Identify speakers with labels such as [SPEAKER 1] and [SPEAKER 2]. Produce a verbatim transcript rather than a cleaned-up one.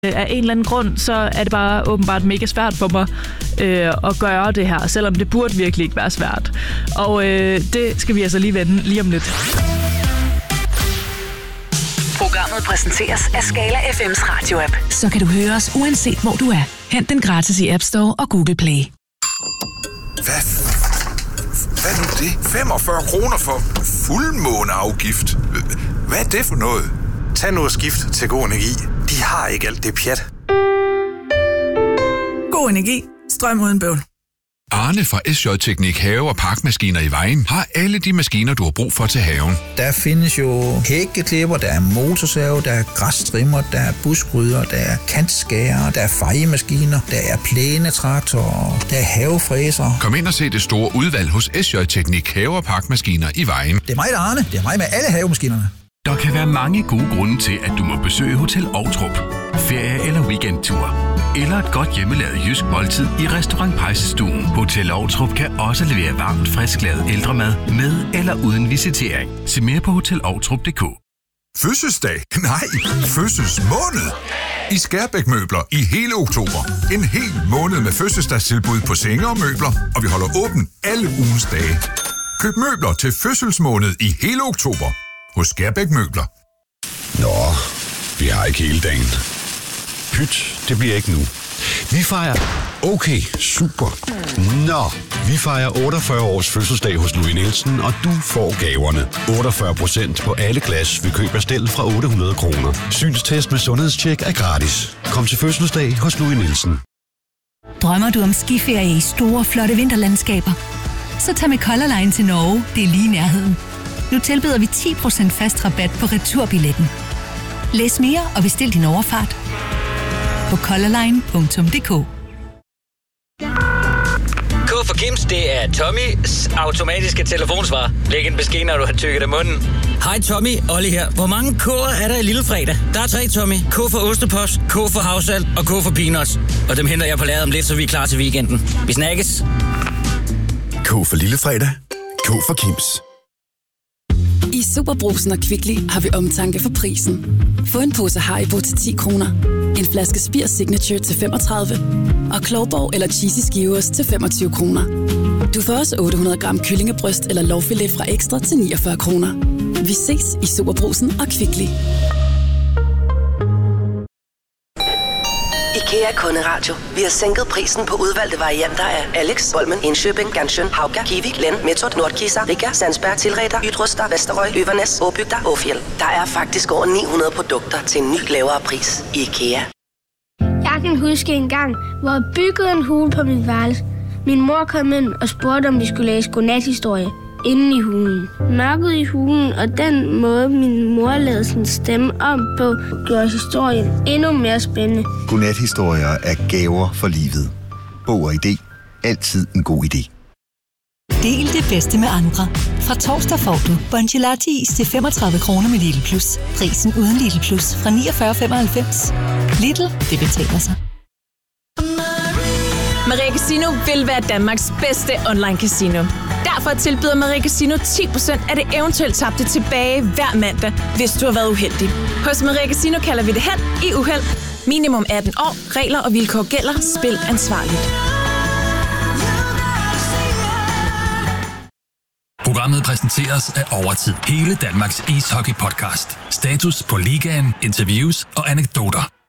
[SPEAKER 1] Af en eller anden grund, så er det bare åbenbart mega svært for mig øh, at gøre det her, selvom det burde virkelig ikke være svært. Og øh, det skal vi altså lige vende lige om lidt.
[SPEAKER 2] Programmet præsenteres af Skala F M's radio-app.
[SPEAKER 3] Så kan du høre os uanset hvor du er. Hent den gratis i App Store og Google Play.
[SPEAKER 4] Hvad? Hvad er nu det? femogfyrre kroner for fuldmåneafgift. Hvad er det for noget?
[SPEAKER 5] Tag nu og skift til God Energi. De har ikke alt det pjat.
[SPEAKER 6] God Energi. Strøm uden bøvl.
[SPEAKER 4] Arne fra S J Teknik Have- og Parkmaskiner i Vejen har alle de maskiner, du har brug for til haven.
[SPEAKER 7] Der findes jo hækkeklipper, der er motorsave, der er græstrimmer, der er buskrydder, der er kantskærer, der er fejemaskiner, der er plænetraktorer, der er havefræser.
[SPEAKER 4] Kom ind og se det store udvalg hos S J Teknik Have- og Parkmaskiner i Vejen.
[SPEAKER 7] Det er mig, der er Arne. Det er mig med alle havemaskinerne.
[SPEAKER 8] Der kan være mange gode grunde til, at du må besøge Hotel Ovtrup. Ferie eller weekendtur. Eller et godt hjemmelavet jysk måltid i Restaurant Pejsestuen. Hotel Ovtrup kan også levere varmt, frisklavet ældremad med eller uden visitering. Se mere på hotel ovtrup punktum d k.
[SPEAKER 4] Fødselsdag? Nej, fødselsmåned! I Skærbæk Møbler i hele oktober. En hel måned med fødselsdagstilbud på senge og møbler, og vi holder åben alle ugens dage. Køb møbler til fødselsmåned i hele oktober hos Skærbæk Møbler.
[SPEAKER 9] Nå, vi har ikke hele dagen. Pyt, det bliver ikke nu. Vi fejrer... Okay, super. Nå, vi fejrer otteogfyrre års fødselsdag hos Louis Nielsen, og du får gaverne. otteogfyrre procent på alle glas ved køb af stel fra otte hundrede kroner. Synstest med sundhedstjek er gratis. Kom til fødselsdag hos Louis Nielsen.
[SPEAKER 3] Drømmer du om skiferie i store, flotte vinterlandskaber? Så tag med Color Line til Norge, det er lige i nærheden. Nu tilbyder vi ti procent fast rabat på returbilletten. Læs mere og bestil din overfart på colorline punktum d k.
[SPEAKER 10] K for Kims, det er Tommys automatiske telefonsvar. Læg en besked, når du har tykket af munden. Hej Tommy, Olli her. Hvor mange K'er er der i Lillefredag? Der er tre, Tommy. K for Ostepops, K for Havsalt og K for Peanuts. Og dem henter jeg på ladet om lidt, så vi er klar til weekenden. Vi snakkes.
[SPEAKER 11] K for Lillefredag. K for Kims.
[SPEAKER 12] I Superbrugsen og Kvickly har vi omtanke for prisen. Få en pose Haribo til ti kroner, en flaske Spir Signature til femogtredive og Klovborg eller Cheesy Skivers til femogtyve kroner. Du får også otte hundrede gram kyllingebryst eller lårfilet fra Ekstra til niogfyrre kroner. Vi ses i Superbrugsen og Kvickly.
[SPEAKER 2] IKEA Kunderadio. Vi har sænket prisen på udvalgte varianter af Alex, Bolmen, Enschøbing, Ganshøn, Hauga, Kivik, Len, Metod, Nordkisa, Riga, Sandsberg, Tilreder, Ydruster, Vesterøj, Øvernes, Åbygda, Åfjell. Der er faktisk over ni hundrede produkter til en ny lavere pris i IKEA.
[SPEAKER 13] Jeg kan huske en gang, hvor jeg byggede en hule på mit værelse. Min mor kom ind og spurgte, om vi skulle læse godnathistorie inde i hulen. Mørket i hulen og den måde, min mor lavede sin stemme om på, gjorde historien endnu mere spændende.
[SPEAKER 14] Godnathistorier er gaver for livet. Bog og idé. Altid en god idé.
[SPEAKER 3] Del det bedste med andre. Fra torsdag får du Bongelati is til femogtredive kroner med Lidl Plus. Prisen uden Lidl Plus fra niogfyrre femoghalvfems. Lidl, det betaler sig.
[SPEAKER 15] Maria Casino vil være Danmarks bedste online casino. Derfor tilbyder Maria Casino ti procent af det eventuelt tabte tilbage hver mandag, hvis du har været uheldig. Hos Maria Casino kalder vi det held i uheld. Minimum atten år. Regler og vilkår gælder. Spil ansvarligt.
[SPEAKER 8] Programmet præsenteres af Overtid. Hele Danmarks ishockey-podcast. Status på ligaen, interviews og anekdoter.